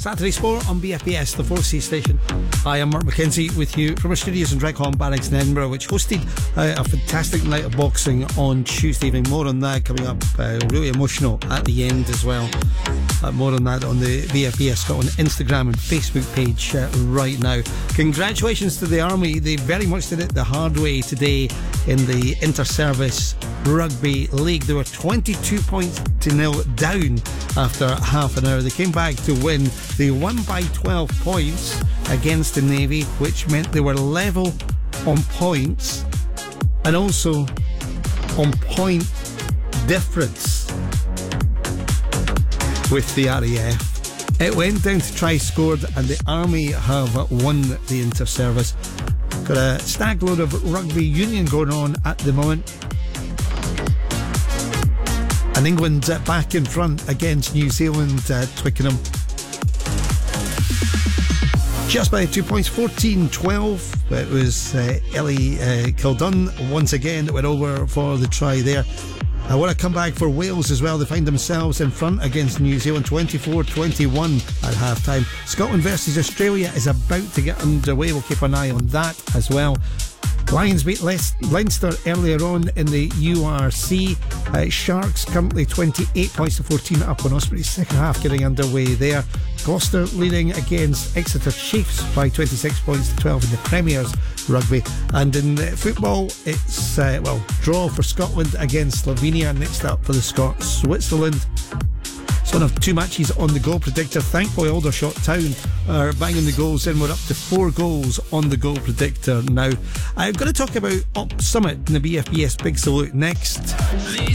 Saturday Sport on BFBS, the 4C station. Hi, I'm Mark McKenzie with you from our studios in Dreghorn Barracks in Edinburgh, which hosted a fantastic night of boxing on Tuesday evening. More on that coming up, really emotional at the end as well. More on that on the BFBS Scotland Instagram and Facebook page right now. Congratulations to the Army. They very much did it the hard way today in the Inter-Service Rugby League. They were 22-0 down after half an hour. They came back to win. They won by 12 points against the Navy, which meant they were level on points and also on point difference with the RAF. It went down to tries scored, and the Army have won the Inter-Service. Got a stag load of rugby union going on at the moment. And England back in front against New Zealand, Twickenham. Just by 2 points, 14-12. It was Ellie Kildun once again that went over for the try there. What a comeback for Wales as well. They find themselves in front against New Zealand, 24-21 at half-time. Scotland versus Australia is about to get underway. We'll keep an eye on that as well. Lions beat Leinster earlier on in the URC. Sharks currently 28 points to 14 up on Ospreys. Second half getting underway there. Gloucester leading against Exeter Chiefs by 26 points to 12 in the Premier's rugby. And in football, it's draw for Scotland against Slovenia. Next up for the Scots, Switzerland. It's one of two matches on the goal predictor. Thankfully, Aldershot Town are banging the goals in. We're up to 4 goals on the goal predictor now. I'm going to talk about Up Summit in the BFBS Big Salute next.